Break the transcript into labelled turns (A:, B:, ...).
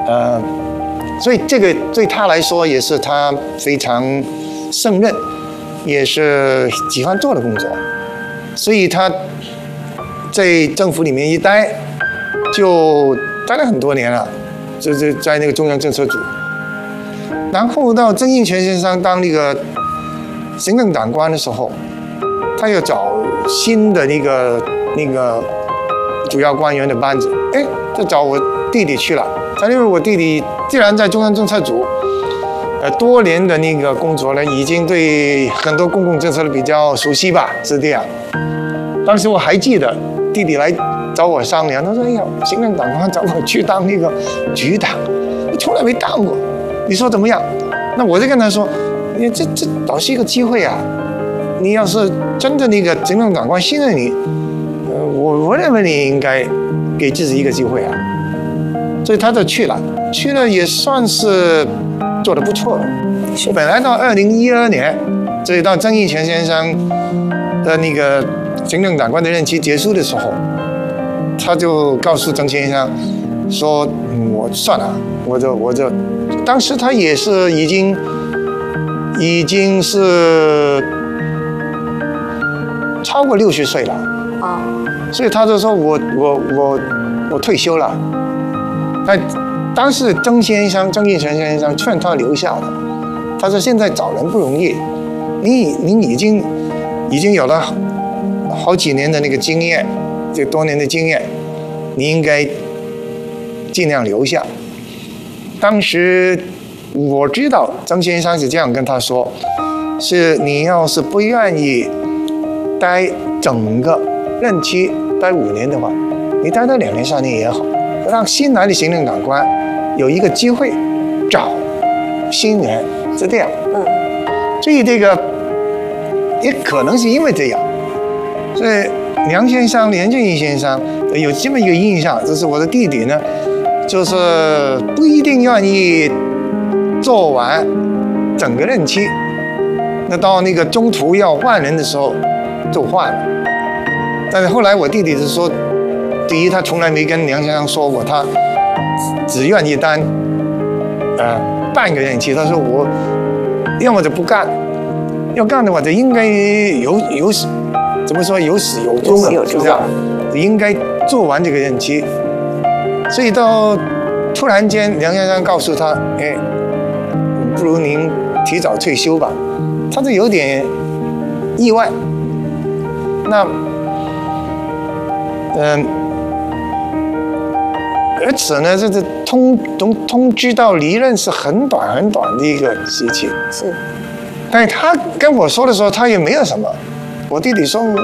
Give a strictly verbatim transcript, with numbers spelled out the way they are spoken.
A: 呃，所以这个对他来说也是他非常胜任，也是喜欢做的工作，所以他在政府里面一待，就待了很多年了，就是在那个中央政策组。然后到曾荫权先生当那个行政长官的时候，他又找新的那个那个主要官员的班子，哎，就找我弟弟去了。他因为我弟弟既然在中央政策组，呃，多年的那个工作呢，已经对很多公共政策比较熟悉吧，是这样。当时我还记得弟弟来找我商量，他说：“哎呀，行政长官找我去当那个局长，我从来没当过。”你说怎么样？那我就跟他说，你这这倒是一个机会啊！你要是真的那个行政长官信任你，呃，我我认为你应该给自己一个机会啊。所以他就去了，去了也算是做得不错了。本来到二零一二年，所以到曾荫权先生的那个行政长官的任期结束的时候，他就告诉曾先生说：“嗯、我算了，我就我就。”当时他也是已经已经是超过六十岁了啊，所以他就说我我我我退休了。但当时曾先生曾荫权先生劝他留下了，他说现在找人不容易，你你已经已经有了好几年的那个经验，这多年的经验，你应该尽量留下。当时我知道曾先生是这样跟他说，是你要是不愿意待整个任期待五年的话，你待到两年三年也好，让新来的行政长官有一个机会找新人，是这样。嗯，所以这个也可能是因为这样，所以梁先生梁振英先生有这么一个印象，就是我的弟弟呢，就是不一定愿意做完整个任期，那到那个中途要换人的时候就换了。但是后来我弟弟是说，第一他从来没跟梁先生说过他只愿意当呃半个任期，他说我要么就不干，要干的话就应该有有怎么说有始有终的，就这样，应该做完这个任期。所以到突然间，梁先生告诉他：“哎，不如您提早退休吧。”他就有点意外。那，嗯、呃，而且呢，这个通通通知到离任是很短很短的一个时期。
B: 是。
A: 但是他跟我说的时候，他也没有什么。我弟弟说：“